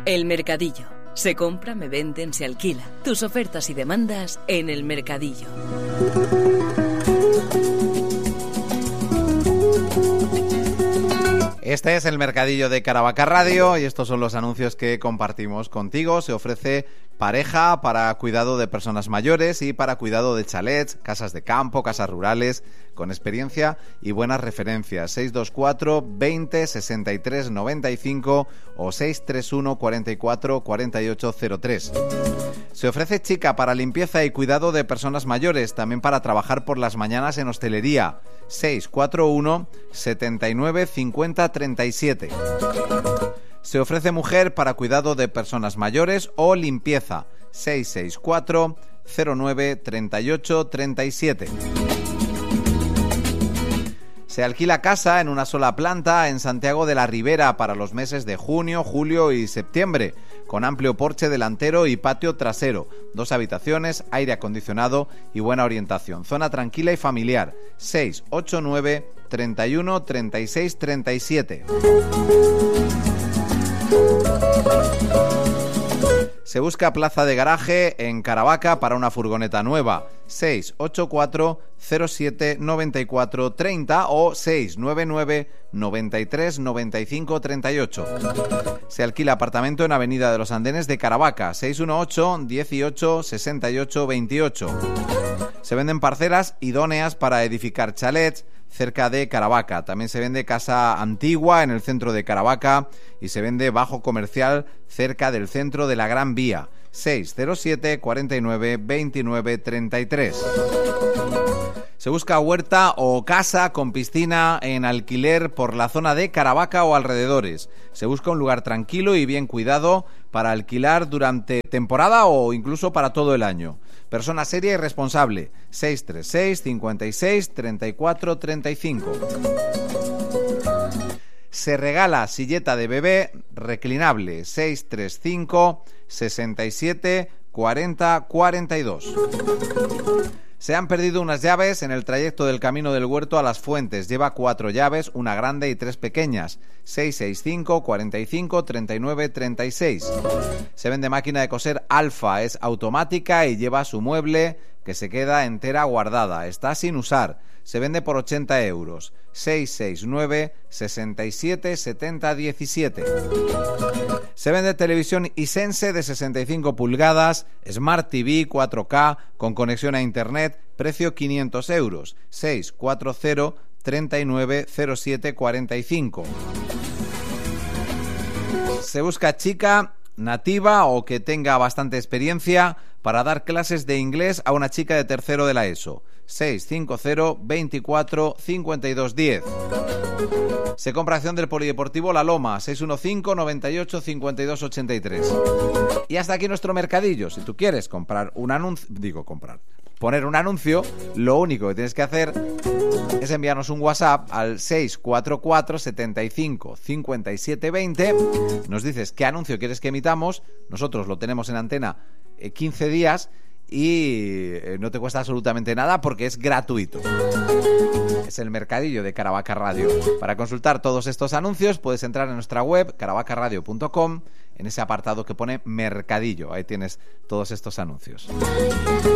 El Mercadillo. Se compra, me venden, se alquila. Tus ofertas y demandas en El Mercadillo. Este es el Mercadillo de Caravaca Radio y estos son los anuncios que compartimos contigo. Se ofrece pareja para cuidado de personas mayores y para cuidado de chalets, casas de campo, casas rurales, con experiencia y buenas referencias. 624 20 63 95 o 631 44 48 03. Se ofrece chica para limpieza y cuidado de personas mayores, también para trabajar por las mañanas en hostelería. 641 79 50 37. Se ofrece mujer para cuidado de personas mayores o limpieza. 664 09 38 37. Se alquila casa en una sola planta en Santiago de la Ribera para los meses de junio, julio y septiembre, con amplio porche delantero y patio trasero, 2 habitaciones, aire acondicionado y buena orientación. Zona tranquila y familiar. 689 31 36 37. Se busca plaza de garaje en Caravaca para una furgoneta nueva. 684 07 94 30 o 699 93 95 38. Se alquila apartamento en Avenida de los Andenes de Caravaca. 618 18 68 28. Se venden parcelas idóneas para edificar chalets cerca de Caravaca. También se vende casa antigua en el centro de Caravaca y se vende bajo comercial cerca del centro de la Gran Vía. 607 49 29 33. Se busca huerta o casa con piscina en alquiler por la zona de Caravaca o alrededores. Se busca un lugar tranquilo y bien cuidado para alquilar durante temporada o incluso para todo el año. Persona seria y responsable. 636 56 34 35. Se regala silleta de bebé reclinable. 635 67 40 42. Se han perdido unas llaves en el trayecto del Camino del Huerto a Las Fuentes. Lleva 4 llaves, una grande y 3 pequeñas. 665 45 39 36. Se vende máquina de coser Alfa, es automática y lleva su mueble que se queda entera guardada. Está sin usar. Se vende por 80 euros. 669 67 70 17. Se vende televisión Hisense de 65 pulgadas, Smart TV 4K con conexión a internet, precio 500 euros. 640 39 07 45. Se busca chica nativa o que tenga bastante experiencia para dar clases de inglés a una chica de tercero de la ESO. 650 24 52 10. Se compra acción del Polideportivo La Loma. 615 98 52 83. Y hasta aquí nuestro mercadillo. Si tú quieres comprar un anuncio, poner un anuncio, lo único que tienes que hacer es enviarnos un WhatsApp al 644 75 57 20. Nos dices qué anuncio quieres que emitamos. Nosotros lo tenemos en antena 15 días y no te cuesta absolutamente nada porque es gratuito. Es el Mercadillo de Caravaca Radio. Para consultar todos estos anuncios puedes entrar en nuestra web caravacaradio.com, en ese apartado que pone Mercadillo. Ahí tienes todos estos anuncios.